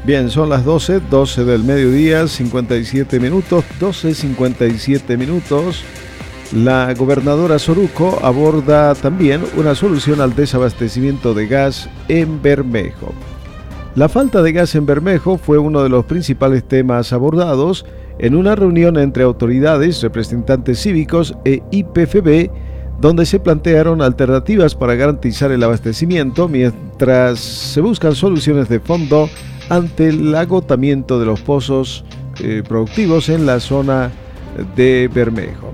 Bien, son las 12 del mediodía, 57 minutos, 12:57 minutos. La gobernadora Soruco aborda también una solución al desabastecimiento de gas en Bermejo. La falta de gas en Bermejo fue uno de los principales temas abordados en una reunión entre autoridades, representantes cívicos e IPFB, donde se plantearon alternativas para garantizar el abastecimiento mientras se buscan soluciones de fondo ante el agotamiento de los pozos productivos en la zona de Bermejo.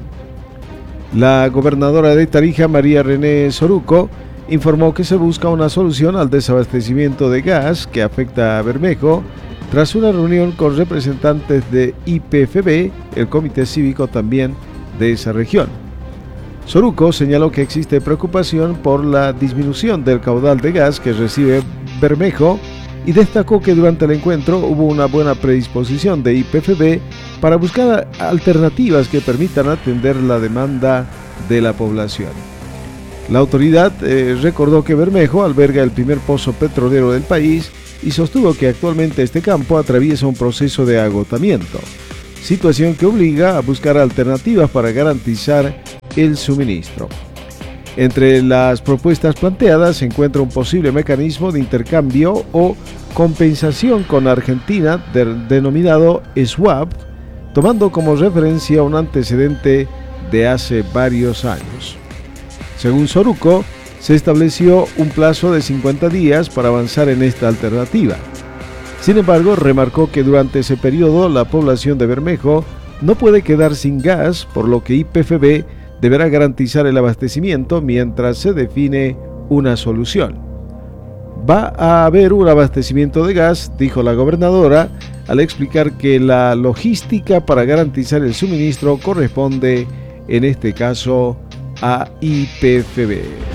La gobernadora de Tarija, María René Soruco, informó que se busca una solución al desabastecimiento de gas que afecta a Bermejo tras una reunión con representantes de IPFB, el comité cívico también de esa región. Soruco señaló que existe preocupación por la disminución del caudal de gas que recibe Bermejo y destacó que durante el encuentro hubo una buena predisposición de IPFB para buscar alternativas que permitan atender la demanda de la población. La autoridad recordó que Bermejo alberga el primer pozo petrolero del país y sostuvo que actualmente este campo atraviesa un proceso de agotamiento, situación que obliga a buscar alternativas para garantizar el suministro. Entre las propuestas planteadas se encuentra un posible mecanismo de intercambio o compensación con Argentina denominado swap, tomando como referencia un antecedente de hace varios años. Según Soruco, se estableció un plazo de 50 días para avanzar en esta alternativa. Sin embargo, remarcó que durante ese periodo la población de Bermejo no puede quedar sin gas, por lo que IPFB deberá garantizar el abastecimiento mientras se define una solución. Va a haber un abastecimiento de gas, dijo la gobernadora, al explicar que la logística para garantizar el suministro corresponde, en este caso, a IPFB.